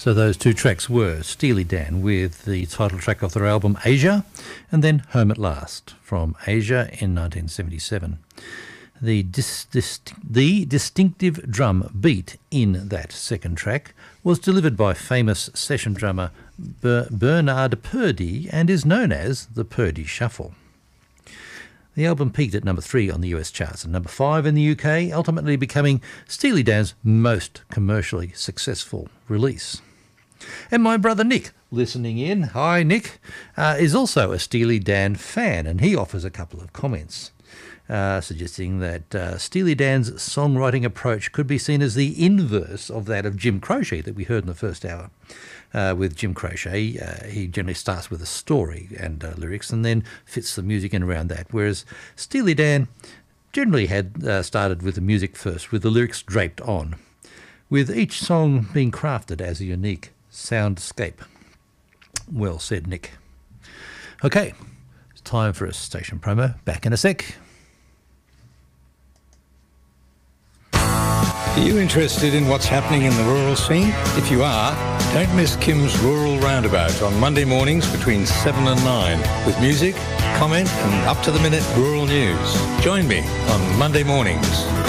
So those two tracks were Steely Dan with the title track of their album Asia, and then Home at Last from Asia in 1977. The distinctive drum beat in that second track was delivered by famous session drummer Bernard Purdie and is known as the Purdie Shuffle. The album peaked at number 3 on the US charts and number 5 in the UK, ultimately becoming Steely Dan's most commercially successful release. And my brother Nick, listening in, hi Nick, is also a Steely Dan fan, and he offers a couple of comments, suggesting that Steely Dan's songwriting approach could be seen as the inverse of that of Jim Croce that we heard in the first hour. With Jim Croce, he generally starts with a story and lyrics and then fits the music in around that, whereas Steely Dan generally had started with the music first, with the lyrics draped on, with each song being crafted as a unique soundscape. Well said, Nick. Okay, it's time for a station promo. Back in a sec. Are you interested in what's happening in the rural scene? If you are, don't miss Kim's Rural Roundabout on Monday mornings between 7 and 9 with music, comment and up-to-the-minute rural news. Join me on Monday mornings.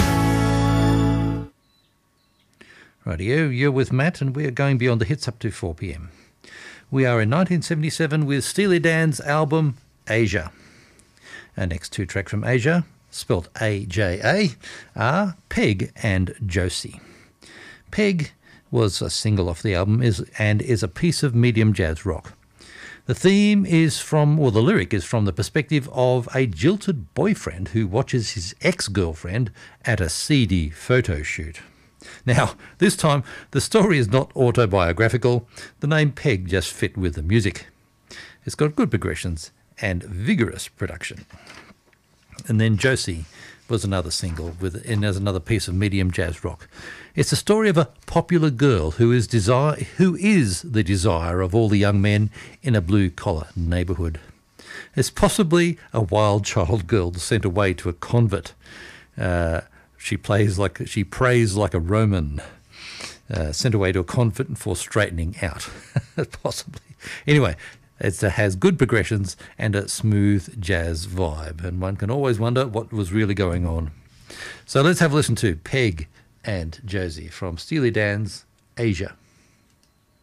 Rightio, you're with Matt and we are going beyond the hits up to 4 p.m. We are in 1977 with Steely Dan's album Asia. Our next two tracks from Asia, spelt A-J-A, are Peg and Josie. Peg was a single off the album and is a piece of medium jazz rock. The theme is from, or the lyric is from the perspective of a jilted boyfriend who watches his ex-girlfriend at a seedy photo shoot. Now, this time, the story is not autobiographical. The name Peg just fit with the music. It's got good progressions and vigorous production. And then Josie was another single and as another piece of medium jazz rock. It's a story of a popular girl who is the desire of all the young men in a blue-collar neighbourhood. It's possibly a wild child girl sent away to a convent. She prays like a Roman, sent away to a convent for straightening out, possibly. Anyway, it has good progressions and a smooth jazz vibe, and one can always wonder what was really going on. So let's have a listen to Peg and Josie from Steely Dan's Asia.